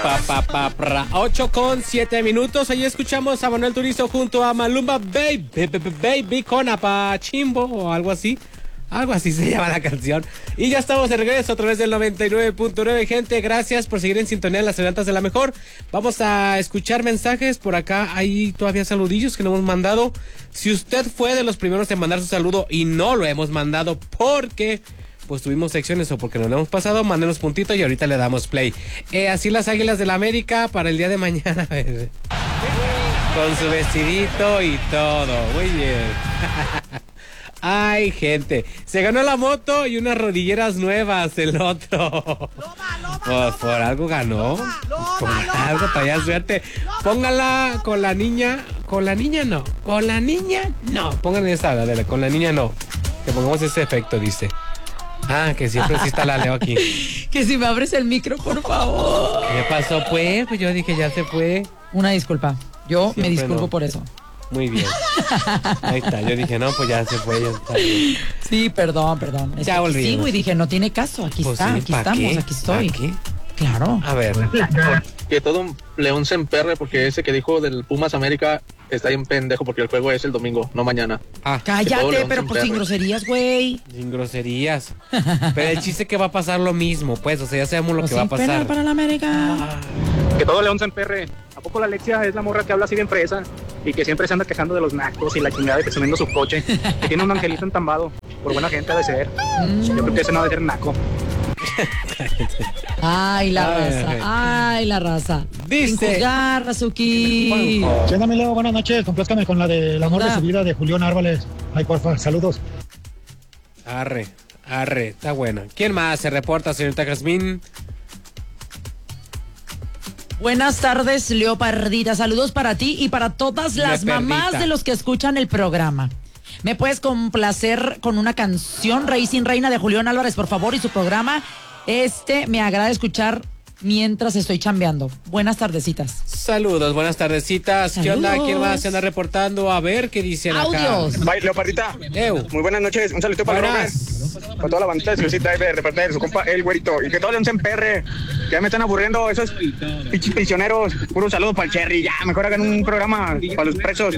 8:07. Ahí escuchamos a Manuel Turizo junto a Maluma Baby con Apachimbo o algo así. Algo así se llama la canción. Y ya estamos de regreso a través del 99.9. Gente, gracias por seguir en sintonía en las adelantas de la mejor. Vamos a escuchar mensajes por acá. Hay todavía saludillos que no hemos mandado. Si usted fue de los primeros en mandar su saludo y no lo hemos mandado porque pues tuvimos secciones o porque nos lo hemos pasado, mándenos puntito y ahorita le damos play. Así las Águilas del la América para el día de mañana. Con su vestidito y todo. Muy bien. Ay, gente, se ganó la moto y unas rodilleras nuevas el otro. Pues por algo ganó. Por algo todavía suerte. Póngala con la niña. Con la niña no. Con la niña no. Pónganle esa, Adela, con la niña no. Que pongamos ese efecto, dice. Ah, que siempre sí está la Leo aquí. Que si me abres el micro, por favor. ¿Qué pasó, pues? Pues yo dije, ya se fue. Una disculpa. Yo siempre me disculpo no. Por eso. Muy bien. Ahí está. Yo dije, no, pues ya se fue. Ya está bien. Sí, perdón. Ya volvimos. Sigo y dije, no tiene caso. Aquí pues está, sí, aquí estamos, qué? Aquí estoy. ¿Aquí? Claro. A ver. Que todo León se emperre porque ese que dijo del Pumas América está bien pendejo porque el juego es el domingo, no mañana. Ah, cállate, pero pues sin groserías, güey. Sin groserías. Pero el chiste que va a pasar lo mismo, pues, o sea, ya sabemos lo que va a pasar. Para la América. Que todo León se emperre. ¿A poco la Alexia es la morra que habla así de empresa y que siempre se anda quejando de los nacos y la chingada de presumiendo su coche? Que tiene un angelito entambado. Por buena gente ha de ser. Yo creo que ese no ha de ser naco. Ay, la raza. Dice. Sin juzgar, Razuki. ¿Qué onda, mi Leo? Buenas noches. Complázcame con la del amor de su vida de Julián Árboles. Ay, porfa, saludos. Arre, está buena. ¿Quién más se reporta, señorita Jazmín? Buenas tardes, Leopardita. Saludos para ti y para todas las mamás de los que escuchan el programa. ¿Me puedes complacer con una canción, Rey sin Reina, de Julián Álvarez, por favor, y su programa? Me agrada escuchar mientras estoy chambeando. Buenas tardecitas. Saludos, buenas tardecitas. ¿Qué onda? ¿Quién más se anda reportando? A ver qué dicen Audios. acá. Bye, Leopardita. Muy buenas noches. Un saludito para Robert. Para toda la bandita de Suicida de parte de su compa El Güerito. Y que todos León se emperre. Que ya me están aburriendo esos pinches prisioneros. Puro saludo para el Cherry. Ya, mejor hagan un programa para los presos.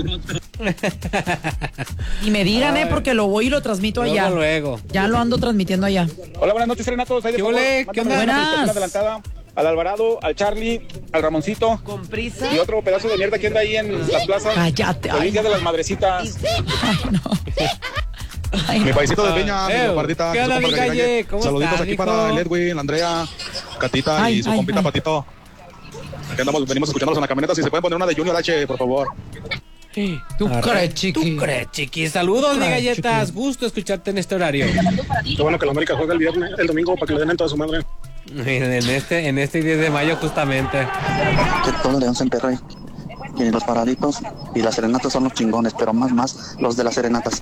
Y me digan, porque lo voy y lo transmito allá. Luego. Ya lo ando transmitiendo allá. Hola, buenas noches, serenatos. ¿Qué onda? Buenas. Adelantada al Alvarado, al Charlie, al Ramoncito. Con prisa. Y otro pedazo de mierda que anda ahí en las plazas. Cállate. Feliz Día de las Madrecitas. Ay, no. Ay, mi no. paisito de Peña, mi Leopardita. ¿Qué onda, mi calle? ¿Cómo saluditos estás, aquí hijo? para el Edwin, la Andrea, Catita y su compita Patito. Aquí venimos escuchándolos en la camioneta. Si se pueden poner una de Junior H, por favor. ¿Tú crees, chiqui? Saludos, mi galletas. Gusto escucharte en este horario. Qué bueno que la América juega el domingo para que le den en toda su madre. En este 10 de mayo, justamente. Que todo León se emperre. Y los paraditos y las serenatas son los chingones, pero más los de las serenatas.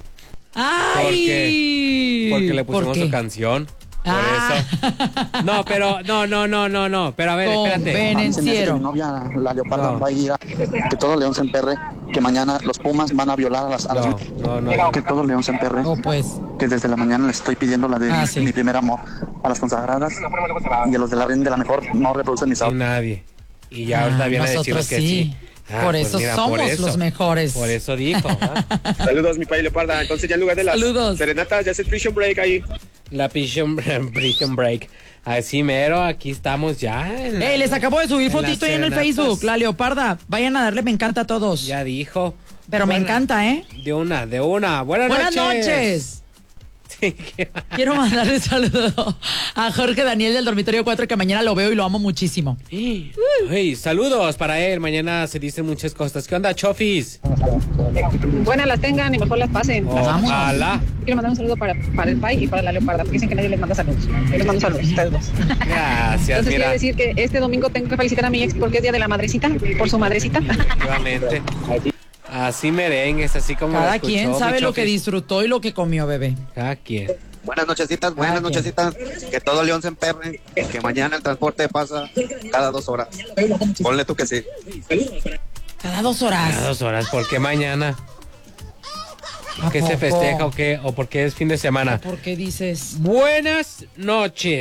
¡Ay! Porque le pusimos su canción. Por eso. No, pero no. Pero a ver, espérate. Mi novia, la Leoparda, va a ir a que todo León se emperre. Que mañana los Pumas van a violar a las. No. Que todo León se emperre. Pues. Que desde la mañana les estoy pidiendo la de mi primer amor a las consagradas. Y a los de la Ren de la mejor no reproducen ni saben. Nadie. Y ya ahorita viene a decirnos que sí. Por eso somos los mejores. Por eso dijo. Saludos, mi país Leoparda. Entonces ya en lugar de las serenatas ya es el Prison Break ahí. La Prison Break. Así mero, aquí estamos ya. Les acabo de subir fotito ahí en el Facebook. La Leoparda. Vayan a darle me encanta a todos. Ya dijo. Pero me encanta, De una. Buenas noches. Sí, quiero mandarle saludo a Jorge Daniel del dormitorio 4, que mañana lo veo y lo amo muchísimo. Hey, saludos para él. Mañana se dicen muchas cosas. ¿Qué onda, Chofis? Buenas las tengan y mejor las pasen. Ojalá. Quiero mandar un saludo para el Pai y para la Leoparda, porque dicen que nadie les manda saludos. Yo les mando saludos, ustedes dos. Gracias. Entonces quiero decir que este domingo tengo que felicitar a mi ex porque es Día de la Madrecita, por su madrecita. Efectivamente. Así merengues, así como cada quien sabe lo que disfrutó y lo que comió, bebé. Cada quien. Buenas nochecitas. Que todo León se emperre. Que mañana el transporte pasa cada 2 horas. Ponle tú que sí. Cada 2 horas. Cada 2 horas, ¿por qué mañana? ¿Qué se festeja o qué? ¿O por qué es fin de semana? ¿Por qué dices? Buenas noches.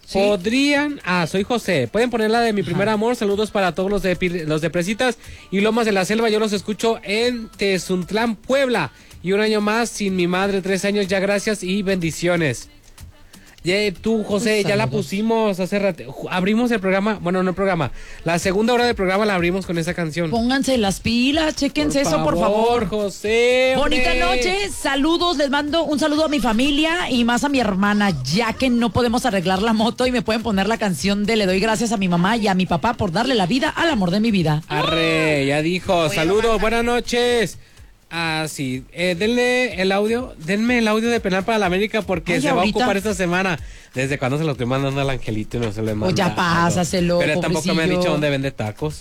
¿Sí? Podrían, soy José, pueden poner la de Mi Primer Amor, saludos para todos los de Presitas y Lomas de la Selva, yo los escucho en Tezuntlán, Puebla, y un año más sin mi madre, 3 años ya, gracias y bendiciones. Tú, José, ya la pusimos hace rato. Abrimos el programa, bueno, no el programa. La segunda hora del programa la abrimos con esa canción. Pónganse las pilas, chéquense eso, por favor. José. Bonita noche, saludos, les mando un saludo a mi familia y más a mi hermana, ya que no podemos arreglar la moto y me pueden poner la canción de Le doy gracias a mi mamá y a mi papá por darle la vida al amor de mi vida. Arre, ya dijo. Saludos, buenas noches. Sí, denme el audio de Penal para la América porque se va a ocupar esta semana. ¿Desde cuándo se lo estoy mandando al Angelito y no se le manda? Pues ya pásaselo, pero tampoco me han dicho dónde vende tacos.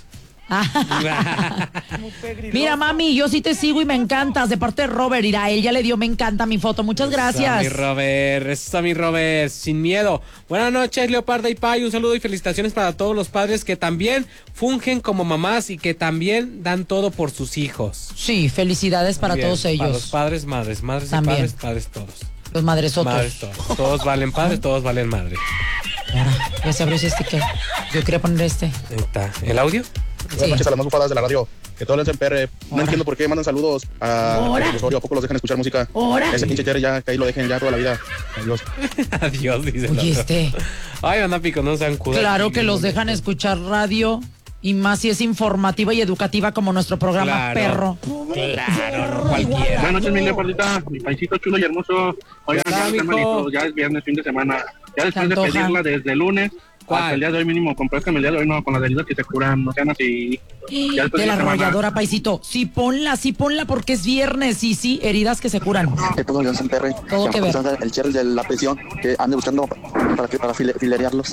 Mira, mami, yo sí te sigo y me encantas. De parte de Robert, irá, él ya le dio me encanta mi foto. Muchas gracias. Mi Robert, sin miedo. Buenas noches, Leoparda y Pai. Un saludo y felicitaciones para todos los padres que también fungen como mamás y que también dan todo por sus hijos. Sí, felicidades para todos ellos. Para los padres, madres también. Y padres todos. Los madresotos. Madres todos. Todos valen padres, todos valen madre. Ahora, ya se abrió este que yo quería poner este. Ahí está. ¿El audio? Buenas noches a las más bufadas de la radio. Que todos los PR. No entiendo por qué mandan saludos a Osorio. ¿A poco los dejan escuchar música? Ese pinche Jerry ya, que ahí lo dejen ya toda la vida. Adiós. Adiós, dice. Oye, Ay, anda pico, no sean cudas. Claro que los dejan escuchar radio. Y más si es informativa y educativa como nuestro programa, perro. Claro, no cualquiera. Buenas noches, mi leopardita, mi paisito chulo y hermoso. Oigan, ya es viernes, fin de semana. Ya después de pedirla desde el lunes hasta el día de hoy mínimo, complázcame el día de hoy, no, con las heridas que se curan, no sean así. De la arrolladora, paisito. Sí, ponla, porque es viernes. Sí, heridas que se curan. Que todo León se perre. Todo que ver. El Cheryl de la prisión, que ande buscando para filerearlos.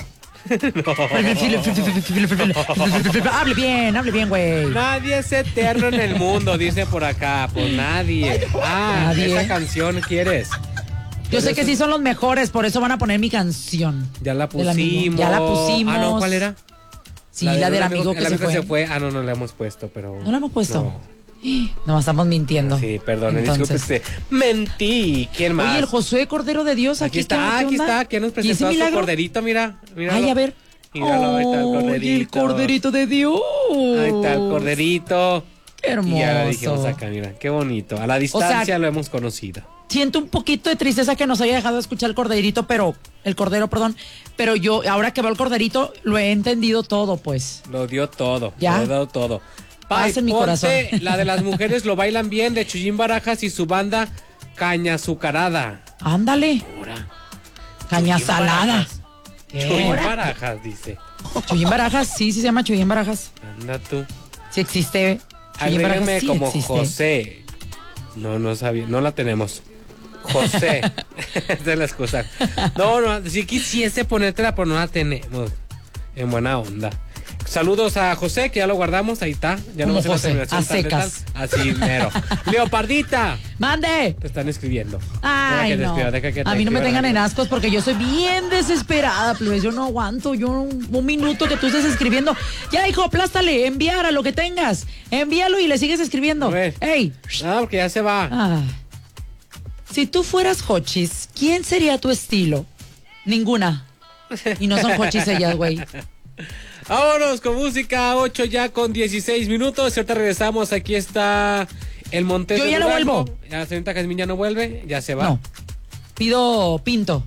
Hable bien, güey. Nadie es eterno en el mundo, dice por acá. Pues nadie. Nadie. Esa canción quieres. Yo sé que sí son los mejores, por eso van a poner mi canción. Ya la pusimos. No, ¿cuál era? Sí, la del amigo que se fue. No la hemos puesto, pero. ¿No la hemos puesto? No, estamos mintiendo. Sí, perdón, disculpe. Mentí. ¿Quién más? Oye, el Josué Cordero de Dios. Aquí está. ¿Quién nos presentó a su corderito? Mira. Ay, a ver. Míralo, ahí está el corderito. El corderito de Dios. Ahí está el corderito. Qué hermoso. Y ya la dijimos acá, mira, qué bonito. A la distancia lo hemos conocido. Siento un poquito de tristeza que nos haya dejado escuchar el cordero, pero yo, ahora que veo el corderito, lo he entendido todo, pues. Lo dio todo. ¿Ya? Lo dio todo. Paz en mi corazón. La de las mujeres lo bailan bien, de Chuyín Barajas y su banda Caña Azucarada. Ándale. Caña Salada. Chuyín Barajas, dice. Chuyín Barajas, sí se llama Chuyín Barajas. Anda tú. Sí existe. Agréguenme sí como existe. José. No sabía, no la tenemos. José. Esa es la excusa. No, si quisiese ponértela, pero no la tenemos. En buena onda. Saludos a José, que ya lo guardamos, ahí está. Ya no José, la a secas. Así mero. Leopardita. ¡Mande! Te están escribiendo. Ay, no. A mí no me tengan en ascos porque yo soy bien desesperada, pues yo no aguanto. Un minuto que tú estés escribiendo. Ya, hijo, aplástale, enviar a lo que tengas. Envíalo y le sigues escribiendo. ¡Ey! Porque ya se va. Si tú fueras Hochis, ¿quién sería tu estilo? Ninguna. Y no son Hochis ellas, güey. Vámonos con música, 8 ya con 16 minutos. Ahorita regresamos, aquí está el Montes. Yo ya no vuelvo. Ya la señorita Jazmín ya no vuelve, ya se va. No. Pido pinto.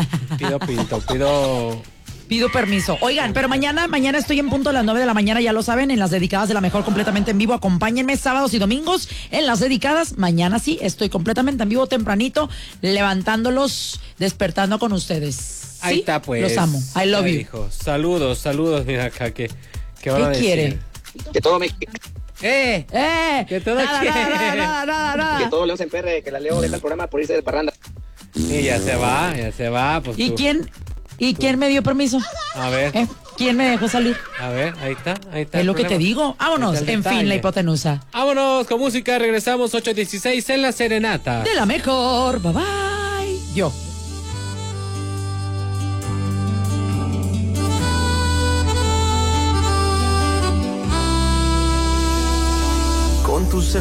Pido permiso. Oigan, pero mañana estoy en punto a las 9 de la mañana, ya lo saben, en las dedicadas de La Mejor completamente en vivo. Acompáñenme sábados y domingos en las dedicadas. Mañana sí, estoy completamente en vivo tempranito, levantándolos, despertando con ustedes. ¿Sí? Ahí está, pues. Los amo. I love you. Dijo. Saludos, mira acá, ¿qué van a decir? Quiere? Que todo me... Que todo nada. Que todo León se emperre, que la Leo deja el programa por irse de parranda. Y ya se va. Pues ¿Y quién me dio permiso? A ver. ¿Quién me dejó salir? A ver, ahí está. Es lo que te digo. Vámonos, en fin, la hipotenusa. Vámonos con música, regresamos 8:16 en La Serenata. De La Mejor, bye bye. Yo. Con tus